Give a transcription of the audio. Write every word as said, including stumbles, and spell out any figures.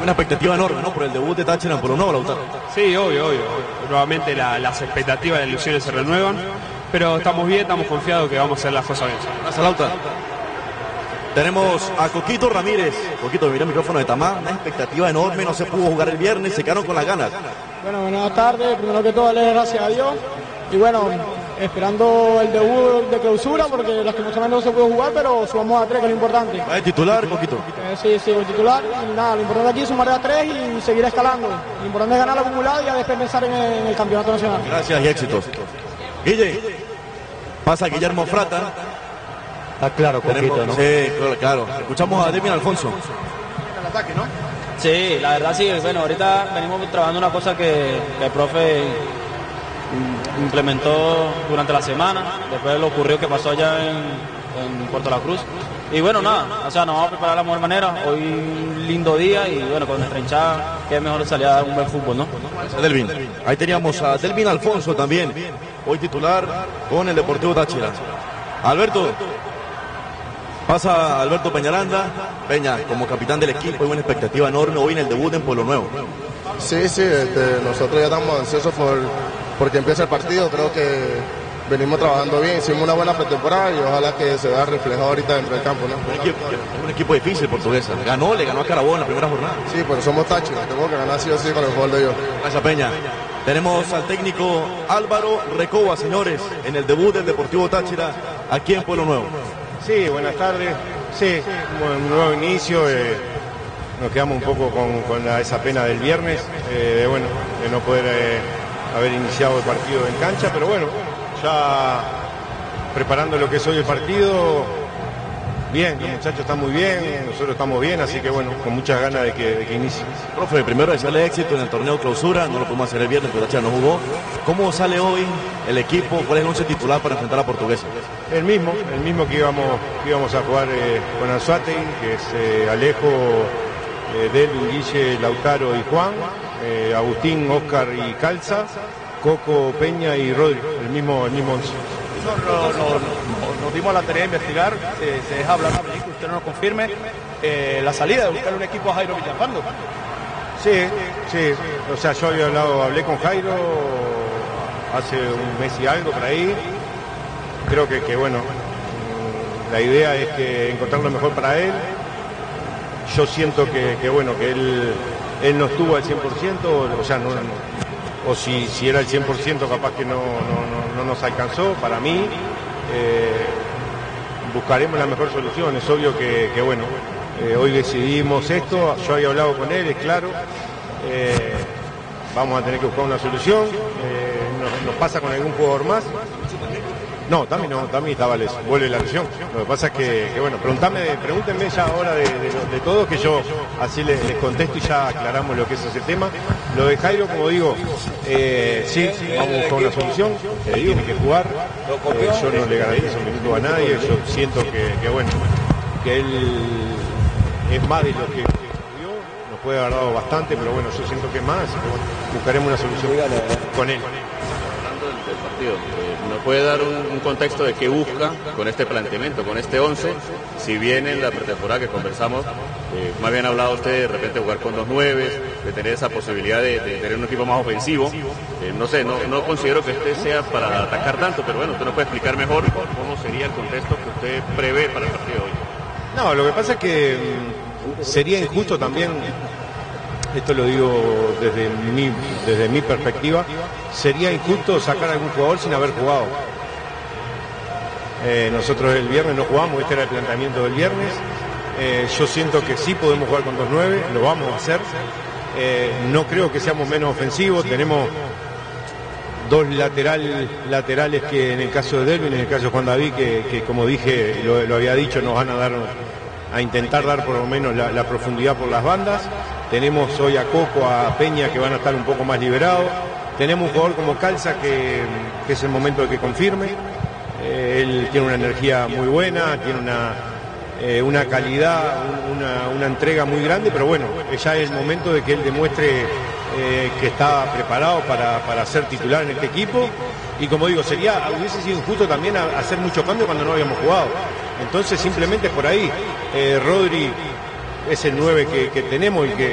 Una expectativa enorme, ¿no? Por el debut de Táchira en Polo Nuevo, Lautaro. Sí, obvio, obvio. Nuevamente la, las expectativas, las ilusiones se renuevan, pero estamos bien, estamos confiados que vamos a hacer las cosas bien. Gracias, Lauta. Tenemos a Coquito Ramírez. Coquito, mira el micrófono de Tamá. Una expectativa enorme, no se pudo jugar el viernes, se quedaron con las ganas. Bueno, buenas tardes. Primero que todo, darle gracias a Dios. Y bueno, esperando el debut de clausura, porque lastimosamente no se pudo jugar, pero sumamos a tres, que es lo importante. ¿Va de titular, Coquito? Eh, sí, sí, voy titular. Y nada, lo importante aquí es sumar a tres y seguir escalando. Lo importante es ganar el acumulado y ya después pensar en el, en el campeonato nacional. Gracias y éxitos. Guille, pasa Guillermo Frata. Está claro, Coquito, ¿no? Sí, claro, claro. Escuchamos a Demian Alfonso. El ataque, ¿no? Sí, la verdad sí. Bueno, ahorita venimos trabajando una cosa que, que el profe implementó durante la semana, después de lo ocurrió que pasó allá en, en Puerto La Cruz. Y bueno, nada, o sea, nos vamos a preparar de la mejor manera. Hoy un lindo día y bueno, con nuestra hinchada, que es mejor salir a dar un buen fútbol, ¿no? Delvin. Ahí teníamos a Delvin Alfonso también, hoy titular con el Deportivo Táchira. Alberto. Pasa Alberto Peñaranda. Peña, como capitán del equipo, hay una expectativa enorme hoy en el debut en Pueblo Nuevo. Sí, sí, este, nosotros ya estamos ansiosos por, porque empieza el partido. Creo que venimos trabajando bien, hicimos una buena pretemporada y ojalá que se vea reflejado ahorita dentro del campo, ¿no? Un equipo, un equipo difícil, Portuguesa. Ganó, le ganó a Carabobo en la primera jornada. Sí, pero somos Táchira, tenemos que ganar sí o sí con el gol de ellos. Gracias, Peña. Tenemos al técnico Álvaro Recoba, señores, en el debut del Deportivo Táchira aquí en Pueblo Nuevo. Sí, buenas tardes. Sí, un nuevo inicio. Eh, nos quedamos un poco con, con la, esa pena del viernes, eh, de, bueno, de no poder eh, haber iniciado el partido en cancha, pero bueno, ya preparando lo que es hoy el partido, bien, los muchachos están muy bien, nosotros estamos bien, así que bueno, con muchas ganas de que, de que inicie. Profe, primero desearle éxito en el torneo clausura, no lo pudimos hacer el viernes, pero Táchira no jugó. ¿Cómo sale hoy el equipo? ¿Cuál es el once titular para enfrentar a Portuguesa? El mismo, el mismo que íbamos, que íbamos a jugar eh, con Anzuategui, que es eh, Alejo, eh, Delvin, Guille, Lautaro y Juan, eh, Agustín, Oscar y Calza, Coco, Peña y Rodri, el mismo, el mismo once. No, no, no, no, nos dimos la tarea de investigar, se, se deja hablar también, que usted no nos confirme eh, la salida de buscar un equipo a Jairo Villapando. Sí, sí, o sea, yo había hablado, hablé con Jairo hace un mes y algo por ahí. Creo que, que bueno, la idea es que encontrar lo mejor para él. Yo siento que, que bueno, que él, él no estuvo al cien por ciento, o sea, no, no, o si, si era al cien por ciento capaz que no, no, no, no nos alcanzó. Para mí, eh, buscaremos la mejor solución. Es obvio que, que bueno, eh, hoy decidimos esto, yo había hablado con él, es claro. Eh, vamos a tener que buscar una solución. Eh, nos, nos pasa con algún jugador más. No, Tami no, Tami estaba les vuelve la lesión. Lo que pasa es que, que bueno, preguntame, pregúntenme ya ahora de, de, de todo, que yo así les, les contesto y ya aclaramos lo que es ese tema. Lo de Jairo, como digo, eh, sí, vamos a buscar una solución, eh, tiene que jugar, eh, yo no le garantizo un minuto a nadie, yo siento que, que bueno, que él es más de lo que dio, nos puede haber dado bastante, pero bueno, yo siento que es más, así que bueno, buscaremos una solución con él. Del partido. Eh, ¿Nos puede dar un, un contexto de qué busca con este planteamiento, con este once? Si bien en la pretemporada que conversamos, eh, más bien ha hablado usted de repente jugar con dos nueves, de tener esa posibilidad de, de tener un equipo más ofensivo. Eh, no sé, no, no considero que este sea para atacar tanto, pero bueno, usted nos puede explicar mejor cómo sería el contexto que usted prevé para el partido de hoy. No, lo que pasa es que mm, sería injusto también. Esto lo digo desde mi, desde mi perspectiva, sería injusto sacar a algún jugador sin haber jugado. Eh, nosotros el viernes no jugamos, este era el planteamiento del viernes. Eh, yo siento que sí podemos jugar con dos nueve, lo vamos a hacer. Eh, no creo que seamos menos ofensivos, tenemos dos lateral, laterales que en el caso de Delvin, en el caso de Juan David, que, que como dije, lo, lo había dicho, nos van a dar, a intentar dar por lo menos la, la profundidad por las bandas. Tenemos hoy a Coco, a Peña, que van a estar un poco más liberados. Tenemos un jugador como Calza, que, que es el momento de que confirme. Eh, él tiene una energía muy buena, tiene una, eh, una calidad, una, una entrega muy grande, pero bueno, ya es el momento de que él demuestre eh, que está preparado para, para ser titular en este equipo. Y como digo, sería, hubiese sido injusto también a, hacer mucho cambio cuando no habíamos jugado. Entonces simplemente por ahí, eh, Rodri es el nueve que, que tenemos y que